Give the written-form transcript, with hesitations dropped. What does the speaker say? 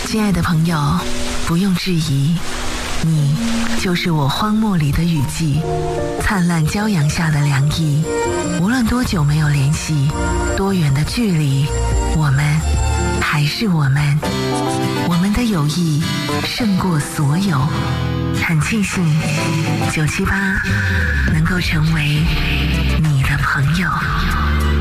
亲爱的朋友，不用质疑，你就是我荒漠里的雨季，灿烂骄阳下的凉意。无论多久没有联系，多远的距离，我们还是我们。我们的友谊胜过所有。很庆幸978能够成为你的朋友。